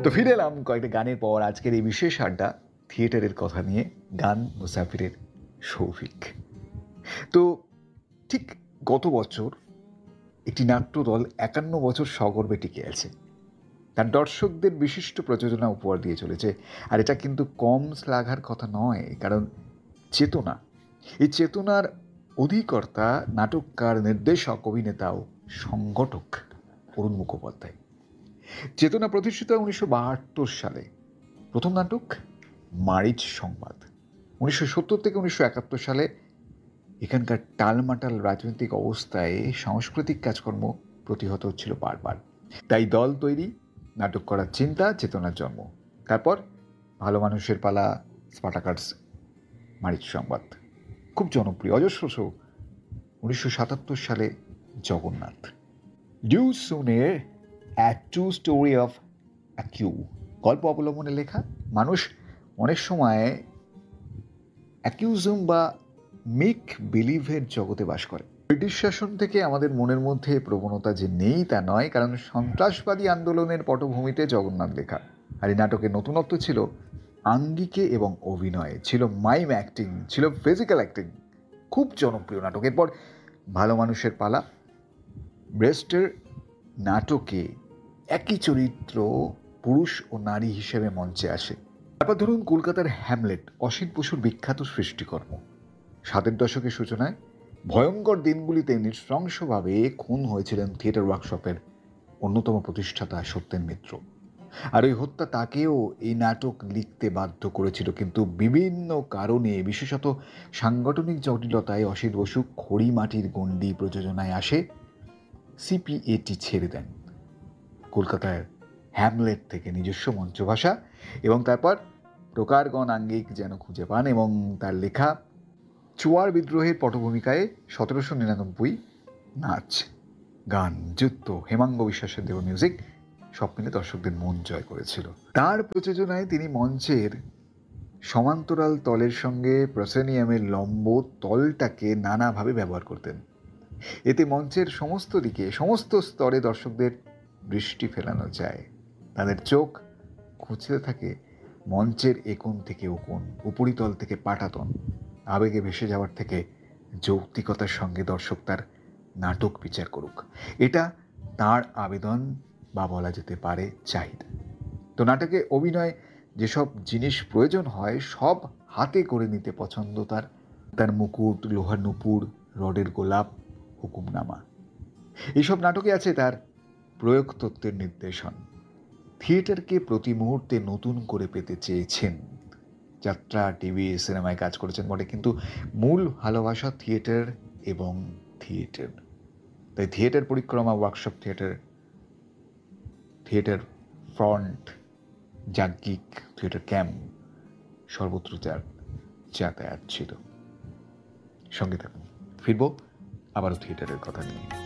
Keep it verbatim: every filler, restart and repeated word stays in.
তো ফিরে এলাম কয়েকটা গানের পর আজকের এই বিশেষ আড্ডা থিয়েটারের কথা নিয়ে। গান মুসাফিরের শৌভিক। তো ঠিক গত বছর একটি নাট্যদল একান্ন বছর সগর্বে টিকে আছে, তার দর্শকদের বিশিষ্ট প্রযোজনা উপহার দিয়ে চলেছে। আর এটা কিন্তু কম শ্লাঘার কথা নয়, কারণ চেতনা, এই চেতনার অধিকর্তা নাটককার, নির্দেশক, অভিনেতা ও সংগঠক অরুণ মুখোপাধ্যায়। চেতনা প্রতিষ্ঠিত হয় উনিশশো বাহাত্তর সালে। প্রথম নাটক মারিচ সংবাদ। উনিশশো সত্তর থেকে উনিশশো একাত্তর সালে এখানকার টালমাটাল রাজনৈতিক অবস্থায় সাংস্কৃতিক কাজকর্ম প্রতিহত হচ্ছিল বারবার। তাই দল তৈরি, নাটক করার চিন্তা, চেতনার জন্ম। তারপর ভালো মানুষের পালা, স্পার্টাকাস, মারিচ সংবাদ খুব জনপ্রিয়। অজস্র শো। উনিশশো সাতাত্তর সালে Jagannath. Due সুনের uh true story of অ্যাকিউ গল্প অবলম্বনে লেখা। মানুষ অনেক সময় অ্যাকিউজম বা মেক বিলিভের জগতে বাস করে। ব্রিটিশ শাসন থেকে আমাদের মনের মধ্যে প্রবণতা যে নেই তা নয়, কারণ সন্ত্রাসবাদী আন্দোলনের পটভূমিতে জগন্নাথ লেখা। আর এই নাটকের নতুনত্ব ছিল আঙ্গিকে এবং অভিনয়ে, ছিল মাইম অ্যাক্টিং, ছিল ফিজিক্যাল অ্যাক্টিং। খুব জনপ্রিয় নাটক। এরপর ভালো মানুষের পালা। ব্রেস্টের নাটকে একই চরিত্র পুরুষ ও নারী হিসেবে মঞ্চে আসে। তারপর ধরুন কলকাতার হ্যামলেট, অসিত বসুর বিখ্যাত সৃষ্টিকর্ম। সাতের দশকের সূচনায় ভয়ঙ্কর দিনগুলিতে নৃশংসভাবে খুন হয়েছিলেন থিয়েটার ওয়ার্কশপের অন্যতম প্রতিষ্ঠাতা সত্যেন মিত্র। আর ওই হত্যা তাকেও এই নাটক লিখতে বাধ্য করেছিল, কিন্তু বিভিন্ন কারণে, বিশেষত সাংগঠনিক জটিলতায় অসিত বসু খড়িমাটির গণ্ডি প্রযোজনায় আসে, সিপিএটি ছেড়ে দেন। কলকাতার হ্যামলেট থেকে নিজস্ব মঞ্চভাষা এবং তারপর প্রকারগণ আঙ্গিক যেন খুঁজে পান এবং তার লেখা চুয়ার বিদ্রোহের পটভূমিকায় সতেরোশো নিরানব্বই নাচ, গান, যুদ্ধ, হেমাঙ্গ বিশ্বাসের দেওয়া মিউজিক সব মিলে দর্শকদের মন জয় করেছিল। তার প্রযোজনায় তিনি মঞ্চের সমান্তরাল তলের সঙ্গে প্রসেনিয়ামের লম্ব তলটাকে নানাভাবে ব্যবহার করতেন। এতে মঞ্চের সমস্ত দিকে, সমস্ত স্তরে দর্শকদের দৃষ্টি ফেরানো যায়। তাদের চোখ খুঁজতে থাকে মঞ্চের একোণ থেকে ওকোণ, উপরিতল থেকে পাটাতন। আবেগে ভেসে যাওয়ার থেকে যৌক্তিকতার সঙ্গে দর্শক তার নাটক বিচার করুক, এটা তার আবেদন বা বলা যেতে পারে চাহিদা। তো নাটকে অভিনয় যেসব জিনিস প্রয়োজন হয় সব হাতে করে নিতে পছন্দ তার। তার মুকুট, লোহার নুপুর, রডের গোলাপ, হুকুমনামা, এইসব নাটকে আছে তার প্রয়োগ তত্ত্বের নির্দেশন। থিয়েটারকে প্রতি মুহূর্তে নতুন করে পেতে চেয়েছেন। যাত্রা, টিভি, সিনেমায় কাজ করেছেন বটে, কিন্তু মূল ভালোবাসা থিয়েটার এবং থিয়েটার। তাই থিয়েটার পরিক্রমা, workshop theatre, theatre front, যাজ্ঞিক, theatre camp, সর্বত্র যার যাতায়াত ছিল। সঙ্গে থাকুন, ফিরবো আবারও থিয়েটারের কথা নিয়ে।